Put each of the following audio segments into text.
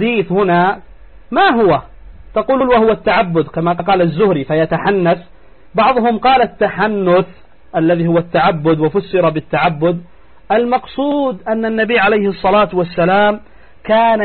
الحديث هنا ما هو؟ تقول وهو التعبد كما قال الزهري فيتحنث، بعضهم قال التحنث الذي هو التعبد وفسر بالتعبد. المقصود أن النبي عليه الصلاة والسلام كان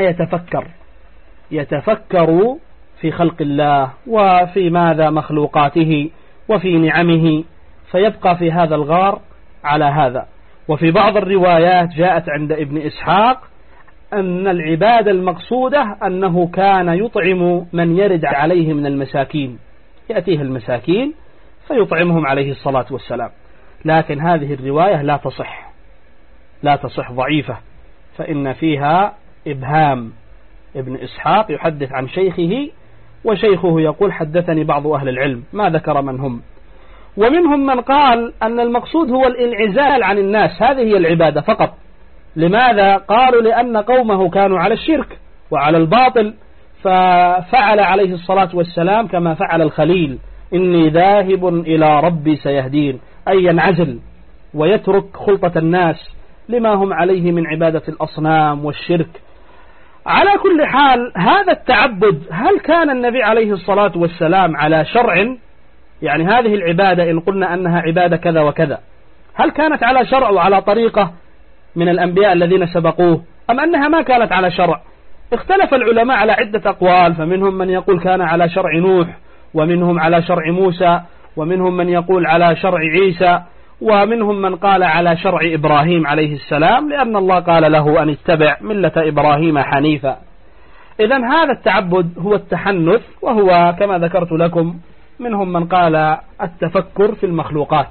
يتفكر في خلق الله وفي ماذا مخلوقاته وفي نعمه، فيبقى في هذا الغار على هذا. وفي بعض الروايات جاءت عند ابن إسحاق أن العبادة المقصودة أنه كان يطعم من يرد عليه من المساكين، يأتيه المساكين فيطعمهم عليه الصلاة والسلام. لكن هذه الرواية لا تصح ضعيفة، فإن فيها إبهام. ابن إسحاق يحدث عن شيخه وشيخه يقول حدثني بعض أهل العلم، ما ذكر من هم. ومنهم من قال أن المقصود هو الانعزال عن الناس، هذه هي العبادة فقط. لماذا؟ قالوا لأن قومه كانوا على الشرك وعلى الباطل، ففعل عليه الصلاة والسلام كما فعل الخليل: إني ذاهب إلى ربي سيهدين، أي ينعزل ويترك خلطة الناس لما هم عليه من عبادة الأصنام والشرك. على كل حال هذا التعبد، هل كان النبي عليه الصلاة والسلام على شرع؟ يعني هذه العبادة إن قلنا أنها عبادة كذا وكذا، هل كانت على شرع وعلى طريقة من الأنبياء الذين سبقوه، أم أنها ما كانت على شرع؟ اختلف العلماء على عدة أقوال، فمنهم من يقول كان على شرع نوح، ومنهم على شرع موسى، ومنهم من يقول على شرع عيسى، ومنهم من قال على شرع إبراهيم عليه السلام، لأن الله قال له أن اتبع ملة إبراهيم حنيفا. إذن هذا التعبد هو التحنث، وهو كما ذكرت لكم منهم من قال التفكر في المخلوقات.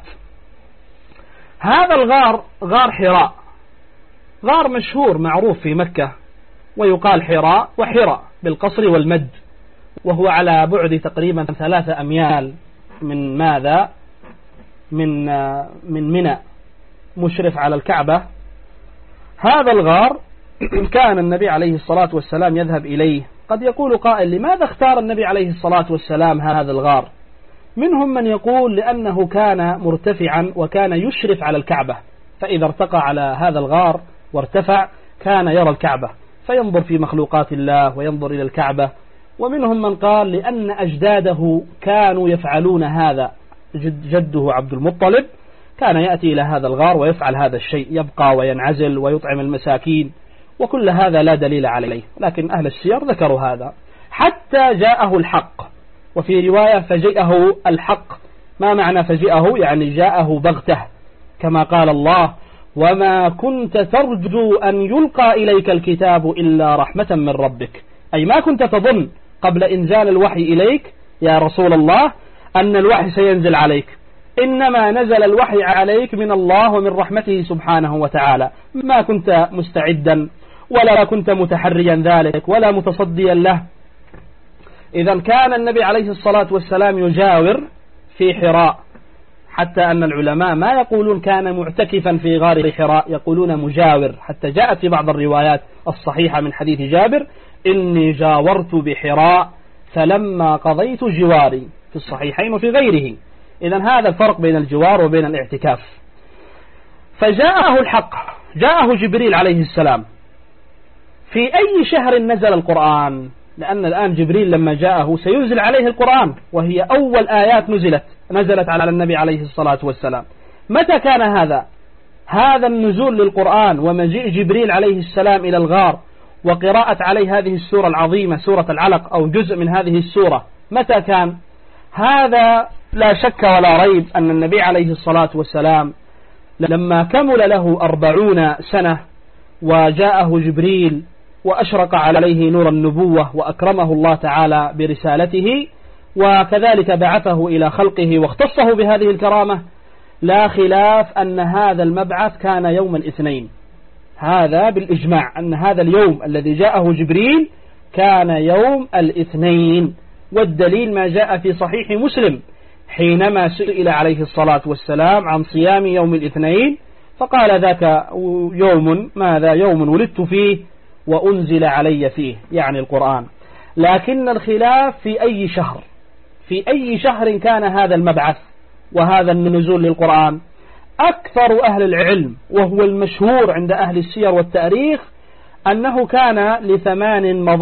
هذا الغار غار حراء، غار مشهور معروف في مكة، ويقال حراء وحراء بالقصر والمد، وهو على بعد تقريبا 3 أميال من ماذا؟ من منى، مشرف على الكعبة. هذا الغار كان النبي عليه الصلاة والسلام يذهب إليه. قد يقول قائل: لماذا اختار النبي عليه الصلاة والسلام هذا الغار؟ منهم من يقول لأنه كان مرتفعا وكان يشرف على الكعبة، فإذا ارتقى على هذا الغار وارتفع كان يرى الكعبة فينظر في مخلوقات الله وينظر إلى الكعبة. ومنهم من قال لأن أجداده كانوا يفعلون هذا، جده عبد المطلب كان يأتي إلى هذا الغار ويفعل هذا الشيء، يبقى وينعزل ويطعم المساكين، وكل هذا لا دليل عليه، لكن أهل السير ذكروا هذا حتى جاءه الحق. وفي رواية فجئه الحق. ما معنى فجئه؟ يعني جاءه بغته، كما قال الله: وما كنت ترجو أن يلقى إليك الكتاب إلا رحمة من ربك، أي ما كنت تظن قبل إنزال الوحي إليك يا رسول الله أن الوحي سينزل عليك، إنما نزل الوحي عليك من الله ومن رحمته سبحانه وتعالى، ما كنت مستعدا ولا كنت متحريا ذلك ولا متصديا له. إذا كان النبي عليه الصلاة والسلام يجاور في حراء، حتى أن العلماء ما يقولون كان معتكفا في غار حراء، يقولون مجاور، حتى جاءت في بعض الروايات الصحيحة من حديث جابر: إني جاورت بحراء فلما قضيت جواري، في الصحيحين وفي غيره. إذن هذا الفرق بين الجوار وبين الاعتكاف. فجاءه الحق، جاءه جبريل عليه السلام. في أي شهر نزل القرآن؟ لأن الآن جبريل لما جاءه سينزل عليه القرآن، وهي أول آيات نزلت على النبي عليه الصلاة والسلام. متى كان هذا النزول للقرآن ومجيء جبريل عليه السلام إلى الغار وقراءة عليه هذه السورة العظيمة، سورة العلق أو جزء من هذه السورة؟ متى كان هذا؟ لا شك ولا ريب أن النبي عليه الصلاة والسلام لما كمل له 40 سنة وجاءه جبريل وأشرق عليه نور النبوة وأكرمه الله تعالى برسالته، وكذلك بعثه إلى خلقه واختصه بهذه الكرامة، لا خلاف أن هذا المبعث كان يوم الاثنين. هذا بالإجماع أن هذا اليوم الذي جاءه جبريل كان يوم الاثنين. والدليل ما جاء في صحيح مسلم حينما سئل عليه الصلاة والسلام عن صيام يوم الاثنين فقال: ذاك يوم ماذا؟ يوم ولدت فيه وأنزل علي فيه، يعني القرآن. لكن الخلاف في أي شهر كان هذا المبعث وهذا النزول للقرآن. أكثر أهل العلم وهو المشهور عند أهل السير والتاريخ أنه كان ل8